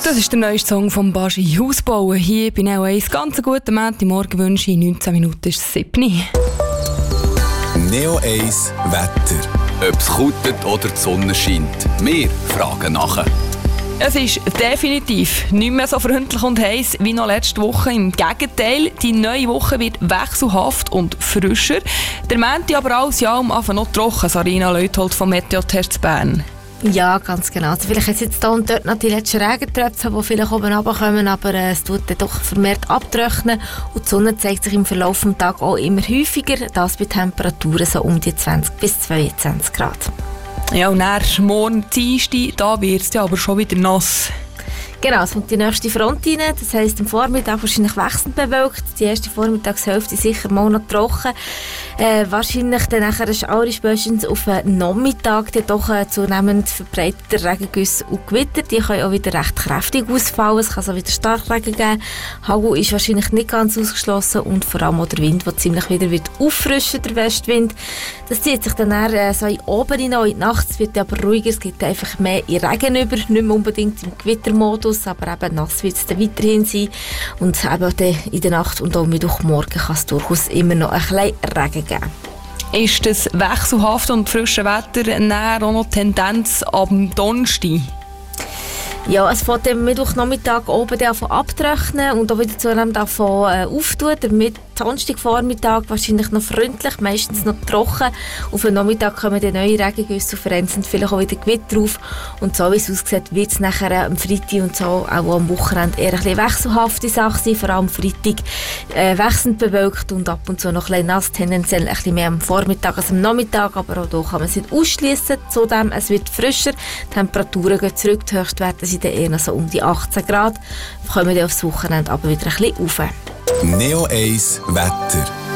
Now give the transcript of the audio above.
Das ist der neueste Song von Baschi Hausbauen. Hier bei Neo 1. Ganz guten Montagmorgen wünsche ich. 19 Minuten ist es 7. Neo 1 Wetter. Ob es kutet oder die Sonne scheint. Wir fragen nachher. Es ist definitiv nicht mehr so freundlich und heiß wie noch letzte Woche. Im Gegenteil, die neue Woche wird wechselhaft und frischer. Der Montag aber alles Jahr noch trocken. Sarina Leuthold vom Meteotest Bern. Ja, ganz genau. Also vielleicht jetzt hier und dort noch die letzten Regentröpfchen, die vielleicht oben runterkommen, aber es tut dann doch vermehrt abtrocknen und die Sonne zeigt sich im Verlauf des Tages auch immer häufiger, das bei Temperaturen so um die 20 bis 22 Grad. Ja, und dann morgen Dienstag, da wird es ja aber schon wieder nass. Genau, es kommt die nächste Front rein, das heisst am Vormittag wahrscheinlich wechselnd bewölkt, die erste Vormittagshälfte sicher mal noch trocken. Wahrscheinlich dann nachher spätestens auf den Nachmittag dann doch zunehmend verbreiteter Regengüsse und Gewitter. Die können auch wieder recht kräftig ausfallen, es kann so wieder Starkregen geben. Hagel ist wahrscheinlich nicht ganz ausgeschlossen und vor allem auch der Wind, der ziemlich wieder wird auffrischen, der Westwind. Das zieht sich dann eher so in den Oben hinein, in die Nacht, es wird aber ruhiger, es geht einfach mehr in Regen über, nicht mehr unbedingt im Gewittermodus, aber eben nass wird es dann weiterhin sein und eben dann in der Nacht und auch Mittwochmorgen kann es durchaus immer noch ein bisschen Regen geben. Ist das wechselhafte und frische Wetter näher auch noch Tendenz am Donnerstag? Ja, es fängt am Mittwochnachmittag oben davon abtrocknen und auch wieder zunehmend davon auftun. Der Donnerstagvormittag wahrscheinlich noch freundlich, meistens noch trocken. Auf den Nachmittag kommen dann neue Regengüsse und vereinzelt vielleicht auch wieder Gewitter auf. Und so wie es aussieht, wird es nachher am Freitag und so auch am Wochenende eher ein bisschen wechselhafte Sache sein. Vor allem am Freitag wechselnd bewölkt und ab und zu noch ein bisschen nass, tendenziell ein bisschen mehr am Vormittag als am Nachmittag. Aber auch hier kann man es nicht ausschließen. Zudem, es wird frischer, die Temperaturen gehen zurück, die Höchstwerte sind dann eher noch so um die 18 Grad. Wir kommen dann aufs Wochenende aber wieder ein bisschen rauf. Neo 1 Wetter.